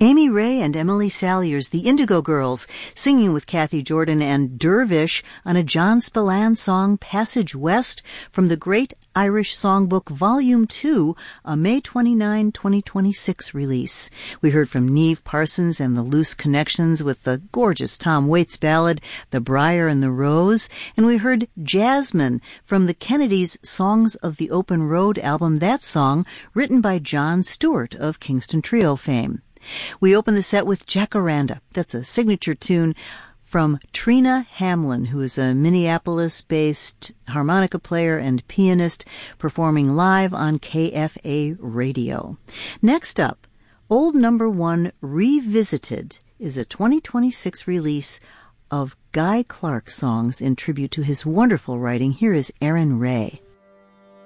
Amy Ray and Emily Salyers, the Indigo Girls, singing with Kathy Jordan and Dervish on a John Spillane song, Passage West, from the Great Irish Songbook Volume 2, a May 29, 2026 release. We heard from Niamh Parsons and the Loose Connections with the gorgeous Tom Waits ballad, The Briar and the Rose, and we heard Jasmine from the Kennedys' Songs of the Open Road album, that song written by John Stewart of Kingston Trio fame. We open the set with Jacaranda. That's a signature tune from Trina Hamlin, who is a Minneapolis-based harmonica player and pianist performing live on KFA Radio. Next up, Old Number One Revisited is a 2026 release of Guy Clark songs in tribute to his wonderful writing. Here is Aaron Ray.